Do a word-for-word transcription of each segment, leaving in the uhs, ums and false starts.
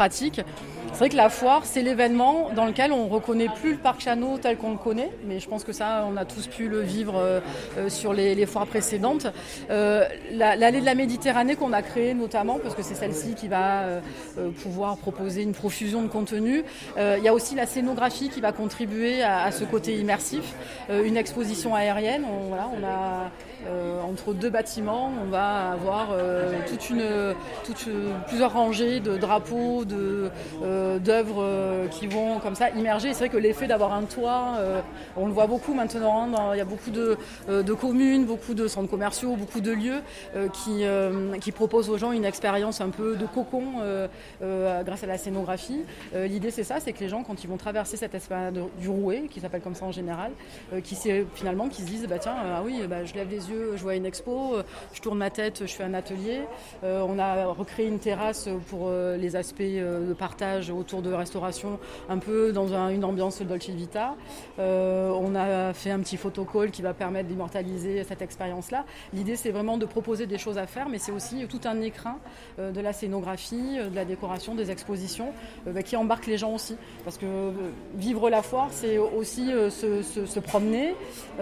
pratique. C'est vrai que la foire, c'est l'événement dans lequel on ne reconnaît plus le parc Chano tel qu'on le connaît, mais je pense que ça, on a tous pu le vivre euh, euh, sur les, les foires précédentes. Euh, la, l'allée de la Méditerranée qu'on a créée notamment, parce que c'est celle-ci qui va euh, euh, pouvoir proposer une profusion de contenu. Euh, il y a aussi la scénographie qui va contribuer à, à ce côté immersif. Euh, une exposition aérienne, on, voilà, on a euh, entre deux bâtiments, on va avoir euh, toute une, toute, plusieurs rangées de drapeaux, de euh, d'œuvres euh, qui vont comme ça immerger. C'est vrai que l'effet d'avoir un toit, euh, on le voit beaucoup maintenant, hein, il y a beaucoup de, euh, de communes, beaucoup de centres commerciaux, beaucoup de lieux euh, qui, euh, qui proposent aux gens une expérience un peu de cocon euh, euh, grâce à la scénographie. Euh, l'idée c'est ça, c'est que les gens quand ils vont traverser cette esplanade du Rouet, qui s'appelle comme ça en général, euh, qui c'est finalement qui se disent bah tiens euh, ah oui bah, je lève les yeux, je vois une expo, euh, je tourne ma tête, je fais un atelier. Euh, on a recréé une terrasse pour euh, les aspects euh, de partage autour de restauration, un peu dans un, une ambiance Dolce Vita. Euh, on a fait un petit photocall qui va permettre d'immortaliser cette expérience-là. L'idée, c'est vraiment de proposer des choses à faire, mais c'est aussi tout un écrin euh, de la scénographie, euh, de la décoration, des expositions, euh, bah, qui embarquent les gens aussi. Parce que euh, vivre la foire, c'est aussi euh, se, se, se promener.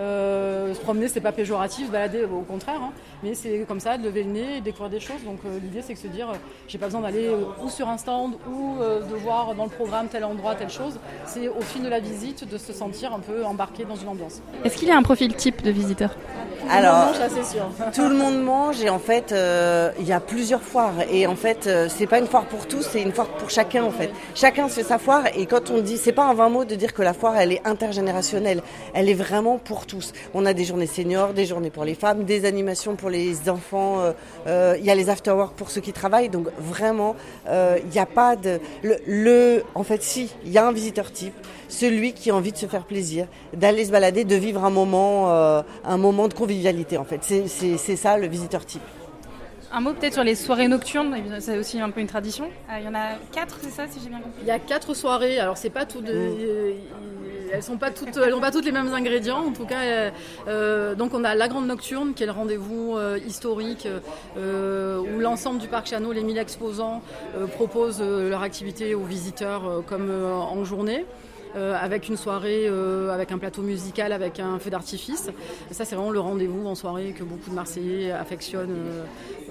Euh, se promener, c'est pas péjoratif, se balader, au contraire, hein, mais c'est comme ça, de lever le nez et découvrir des choses. Donc euh, l'idée, c'est que se dire, euh, j'ai pas besoin d'aller euh, ou sur un stand ou euh, de voir dans le programme tel endroit, telle chose. C'est au fil de la visite de se sentir un peu embarqué dans une ambiance. Est-ce qu'il y a un profil type de visiteur ? Alors, tout le monde mange, là, c'est sûr. Tout le monde mange et en fait, euh, il y a plusieurs foires. Et en fait, euh, c'est pas une foire pour tous, c'est une foire pour chacun en fait. Chacun fait sa foire et quand on dit, c'est pas un vain mot de dire que la foire, elle est intergénérationnelle. Elle est vraiment pour tous. On a des journées seniors, des journées pour les femmes, des animations pour les enfants. Euh, euh, il y a les after-work pour ceux qui travaillent. Donc vraiment, euh, il n'y a pas de... Le, le, en fait, si, il y a un visiteur type. Celui qui a envie de se faire plaisir, d'aller se balader, de vivre un moment, euh, un moment de convivialité en fait. C'est, c'est, c'est ça le visiteur type. Un mot peut-être sur les soirées nocturnes, c'est aussi un peu une tradition. Il y en a quatre, c'est ça, si j'ai bien compris ? Il y a quatre soirées, alors c'est pas tout de... Mmh. Elles sont pas toutes, elles n'ont pas toutes les mêmes ingrédients. En tout cas, euh, donc on a la Grande Nocturne, qui est le rendez-vous euh, historique euh, où l'ensemble du parc Chano, les mille exposants, euh, proposent euh, leur activité aux visiteurs euh, comme euh, en journée. Euh, avec une soirée, euh, avec un plateau musical, avec un feu d'artifice. Et ça, c'est vraiment le rendez-vous en soirée que beaucoup de Marseillais affectionnent euh,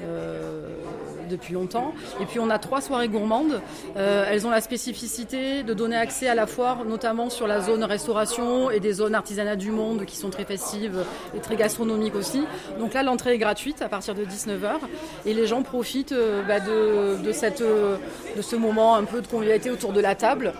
euh, depuis longtemps. Et puis, on a trois soirées gourmandes. Euh, elles ont la spécificité de donner accès à la foire, notamment sur la zone restauration et des zones artisanat du monde qui sont très festives et très gastronomiques aussi. Donc là, l'entrée est gratuite à partir de dix-neuf heures et les gens profitent euh, bah, de, de, cette, de ce moment un peu de convivialité autour de la table.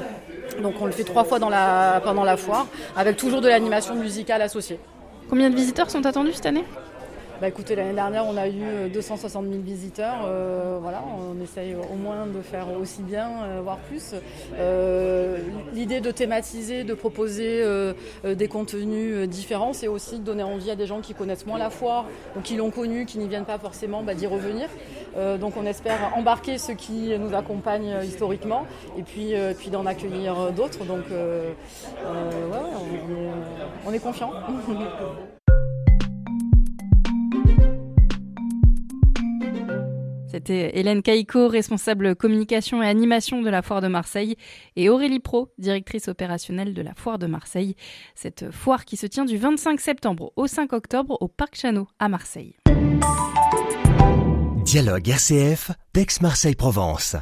Donc on le fait trois fois dans la, pendant la foire, avec toujours de l'animation musicale associée. Combien de visiteurs sont attendus cette année ? Bah écoutez, l'année dernière, on a eu deux cent soixante mille visiteurs. Euh, voilà, on essaye au moins de faire aussi bien, euh, voire plus. Euh, l'idée de thématiser, de proposer euh, des contenus différents, c'est aussi de donner envie à des gens qui connaissent moins la foire, ou qui l'ont connue, qui n'y viennent pas forcément, bah, d'y revenir. Euh, donc on espère embarquer ceux qui nous accompagnent historiquement, et puis, euh, puis d'en accueillir d'autres. Donc euh, euh, ouais, on est, on est confiants. C'était Hélène Caïco, responsable communication et animation de la Foire de Marseille, et Aurélie Pro, directrice opérationnelle de la Foire de Marseille. Cette foire qui se tient du vingt-cinq septembre au cinq octobre au Parc Chano à Marseille. Dialogue R C F, d'Aix-Marseille-Provence.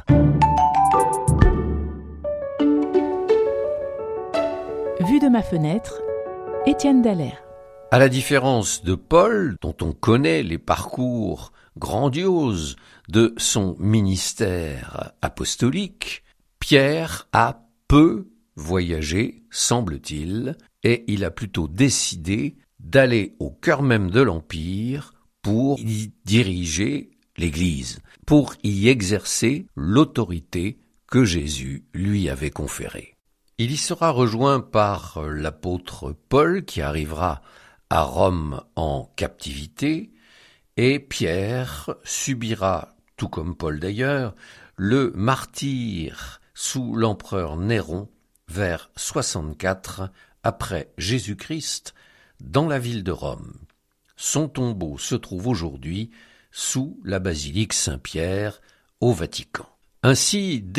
Vue de ma fenêtre, Étienne Dallaire. À la différence de Paul, dont on connaît les parcours grandiose de son ministère apostolique, Pierre a peu voyagé, semble-t-il, et il a plutôt décidé d'aller au cœur même de l'Empire pour y diriger l'Église, pour y exercer l'autorité que Jésus lui avait conférée. Il y sera rejoint par l'apôtre Paul qui arrivera à Rome en captivité, et Pierre subira, tout comme Paul d'ailleurs, le martyre sous l'empereur Néron vers soixante-quatre après Jésus-Christ dans la ville de Rome. Son tombeau se trouve aujourd'hui sous la basilique Saint-Pierre au Vatican. Ainsi,